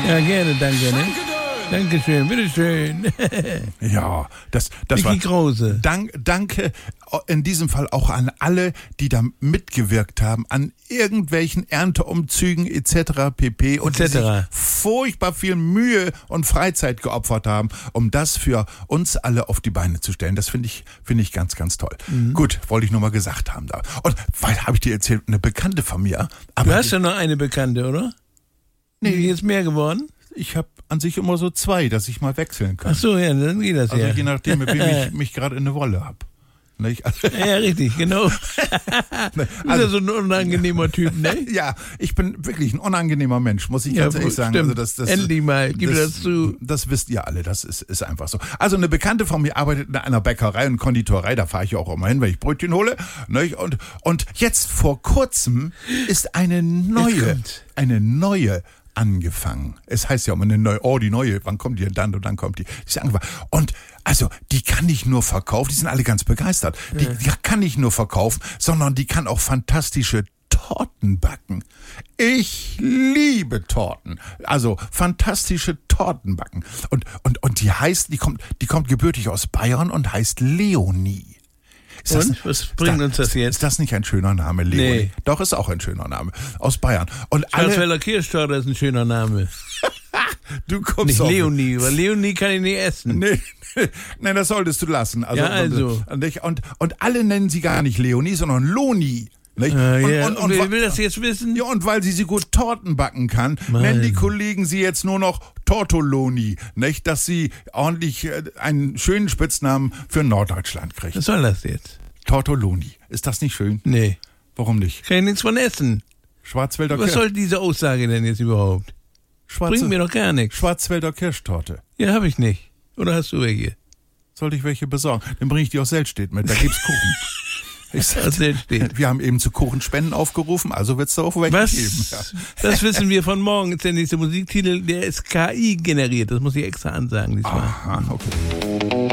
Ja, gerne, danke, ne? Dankeschön, bitteschön. Ja, das Micky war... Krause. Danke in diesem Fall auch an alle, die da mitgewirkt haben, an irgendwelchen Ernteumzügen etc. pp. Und die sich furchtbar viel Mühe und Freizeit geopfert haben, um das für uns alle auf die Beine zu stellen. Das finde ich ganz, ganz toll. Gut, wollte ich nur mal gesagt haben da. Und weil habe ich dir erzählt, eine Bekannte von mir. Aber du hast ja noch eine Bekannte, oder? Nee, jetzt mehr geworden? Ich habe an sich immer so 2, dass ich mal wechseln kann. Ach so, ja, dann geht das also ja. Je nachdem, mit wem ich mich gerade in eine Wolle habe. Ja, richtig, genau. Du bist ja so ein unangenehmer Typ, ne? Ja, ich bin wirklich ein unangenehmer Mensch, muss ich ganz ehrlich sagen. Stimmt. Also Endlich mal, gib das zu. Das wisst ihr alle, das ist einfach so. Also eine Bekannte von mir arbeitet in einer Bäckerei und Konditorei, da fahre ich auch immer hin, wenn ich Brötchen hole. Ne? Und jetzt vor kurzem ist eine neue angefangen. Es heißt ja immer die neue, wann kommt die denn dann und dann kommt die. Ist angefangen. Und also, die kann nicht nur verkaufen, die sind alle ganz begeistert. Die kann nicht nur verkaufen, sondern die kann auch fantastische Torten backen. Ich liebe Torten. Also, fantastische Torten backen. Und die kommt gebürtig aus Bayern und heißt Leonie. Was bringt uns das jetzt? Ist das nicht ein schöner Name, Leonie? Nee. Doch, ist auch ein schöner Name. Aus Bayern. Und Schwarzwälder Kirschtorte ist ein schöner Name. Du kommst nicht auf Leonie, weil Leonie kann ich nicht essen. Nee, das solltest du lassen. Also. Und alle nennen sie gar nicht Leonie, sondern Loni. Nicht? Und wer will das jetzt wissen? Ja, und weil sie gut Torten backen kann, nennen die Kollegen sie jetzt nur noch Tortoloni. Nicht, dass sie ordentlich einen schönen Spitznamen für Norddeutschland kriegt. Was soll das jetzt? Tortoloni. Ist das nicht schön? Nee. Warum nicht? Kann ich nichts von essen. Schwarzwälder Was soll diese Aussage denn jetzt überhaupt? Bringt mir doch gar nichts. Schwarzwälder Kirschtorte. Ja, hab ich nicht. Oder hast du welche? Sollte ich welche besorgen? Dann bringe ich die aus Seltstedt mit. Da gibt's Kuchen. Wir haben eben zu Kuchenspenden aufgerufen, also wird es da auch welche geben. Ja. Das wissen wir von morgen. Ist der nächste Musiktitel, der ist KI generiert. Das muss ich extra ansagen diesmal. Aha, okay.